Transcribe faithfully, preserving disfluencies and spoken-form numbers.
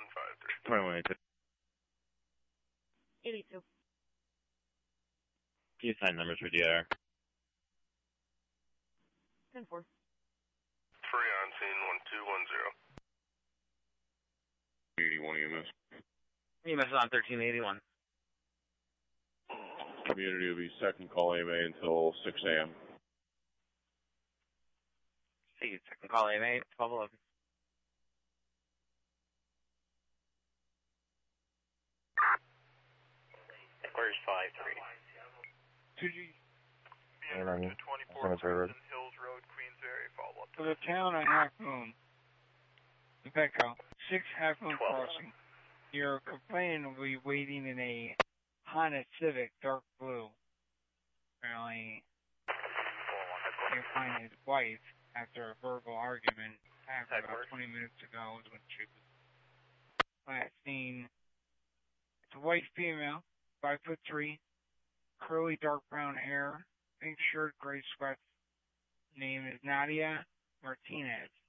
five three. twenty-one eighty-two. eighty-two. Can you sign numbers for D I R? ten four. Free on scene one two one zero. eighty-one E M S. E M S is on thirteen eighty-one. Community will be second call A M A until six A M See, second call A M A, twelve eleven. Where's five three? two G. And I'm twenty-four Cemetery Road. Hills Road, Queensbury, follow up. For the town of Half Moon. Quebeco, six Half Moon Crossing. Your complainant will be waiting in a Honda Civic, dark blue. Apparently, you find his wife after a verbal argument happened about twenty minutes ago was when she was last seen. It's a white female, five foot three, curly dark brown hair, pink shirt, gray sweats. Name is Nadia Martinez.